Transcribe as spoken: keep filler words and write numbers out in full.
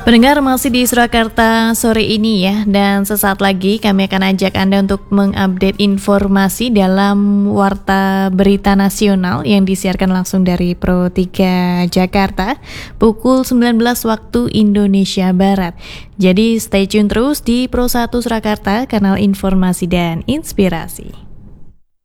Pendengar masih di Surakarta sore ini ya, dan sesaat lagi kami akan ajak Anda untuk mengupdate informasi dalam Warta Berita Nasional yang disiarkan langsung dari Pro tiga Jakarta pukul sembilan belas waktu Indonesia Barat. Jadi stay tune terus di Pro satu Surakarta, kanal informasi dan inspirasi.